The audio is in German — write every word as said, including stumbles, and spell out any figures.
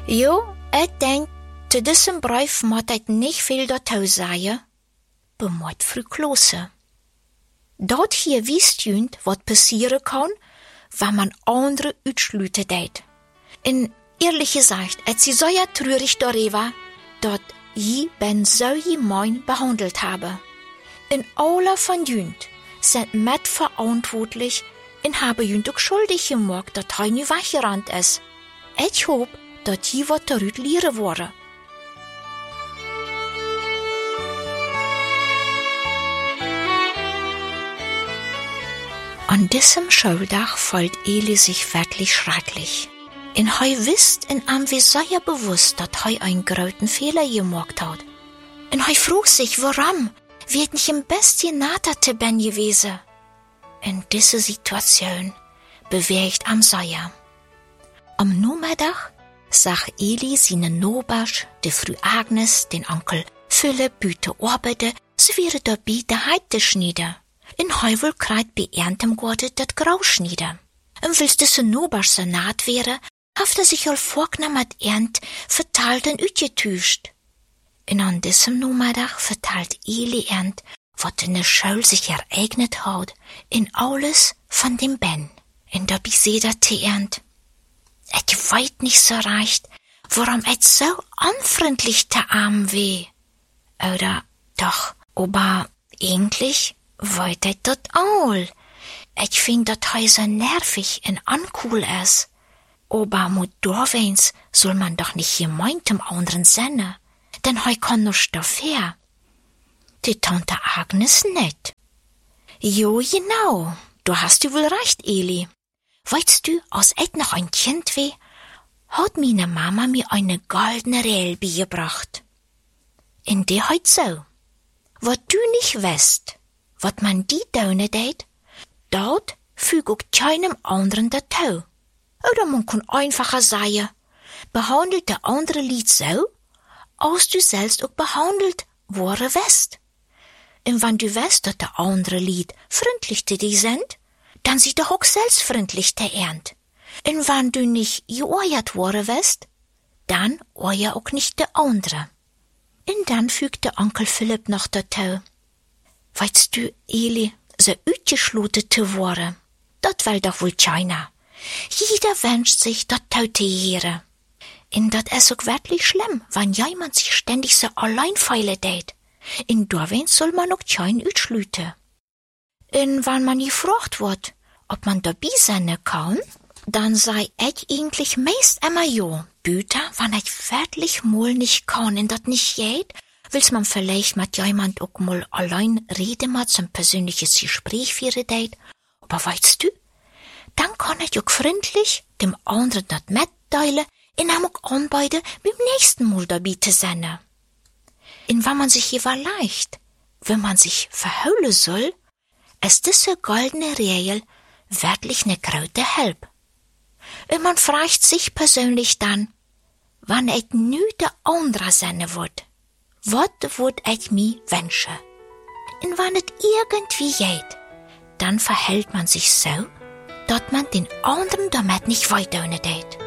Jo, ik denk, te diesem brief moet ik niet veel daartoe zeggen, bemoeit Frau Klose. Dat hier wist junt wat passieren kan, wenn man andere uitsluiten deed. En eerlijk gezegd, het is zeer treurig darüber, dat je ben zo gemein behandeld hebben. En alle van junt zijn met verantwoordelijk en hebben junt ook schuldig gemaakt dat hij nu weggerand is. Ik hoop dat je wat eruit leren worden. An diesem Schuldag fühlt Eli sich wirklich schrecklich. En hij wist en am wie sehr bewusst, dat hij einen großen Fehler gemacht hat. En hij vroeg sich, warum, wie het nicht im bisschen nader te ben gewesen. En diese Situation beweegt am sehr. Am Nachmittag zag Eli seine Nobers, de Frau Agnes, den Onkel Philipp buiten arbeiten, ze waren dabei de heid te schnieden. En hij wil krijt bij erntem geworden dat grauw schnieden. En wils deze Nobers so naad wäre, heeft er sich al vorgenommen het ernt vertalt en uitgetuscht. En an diesem Nachmittag vertalt Eli ernt, wat in der Schule sich ereignet hat, in alles von dem Ben. En dabei seht er ernt, ich weiß nicht so recht, warum et so unfreundlich der Arm weh. Oder doch, aber eigentlich wollt et dat all. Ich find dat hij so nervig en uncool is. Aber mit doorweens soll man doch nicht gemeint im anderen Sinne, denn hij kann nicht dafür. Die Tante Agnes nicht. Jo, genau, du hast du wohl recht, Eli. Weißt du, als ich noch ein Kind war, hat meine Mama mir eine goldene Reel beigebracht. In die heut so. Wat du nicht weißt, wat man die Daune deed, dat füg auch keinem anderen dazu. Oder man kann einfacher sagen, behandelt der andere Lied so, als du selbst auch behandelt worden west. Und wenn du weißt, dass der andere Lied freundlich zu dir sind, dann sie doch auch selbst freundlich te ernt. Und wenn du nicht geohrt worden west, dann ohr auch nicht der andere. Und dann fügt der Onkel Philipp noch dazu. Weißt du, Eli, so uitgeschloten zu worden, dat will doch wohl keiner. Jeder wünscht sich, dat tau te hören. Und dat is auch wirklich schlimm, wenn jemand sich ständig so allein feilen deed. In doorweens soll man auch kein uitschluten. Und wenn man gefragt wird, ob man dabei sein kann, dann sei ich eigentlich meist immer ja. Büter, wenn ich wirklich mal nicht kann und dat nicht geht, will's man vielleicht mit jemand auch mal allein reden, mal zum persönliches Gespräch führen deed. Aber weißt du, dann kann ich auch freundlich dem anderen dat mitteilen und ihm auch anbieten, beim nächsten Mal dabei zu sein. Und wenn man sich überlegt, wenn man sich verhüllen soll, ist diese goldene Regel wirklich eine große Hilfe. Und man fragt sich persönlich dann, wann ich nu der andere sein wird, was würd ich mir wünschen? Und wenn es irgendwie geht, dann verhält man sich so, dass man den anderen damit nicht weiter tut.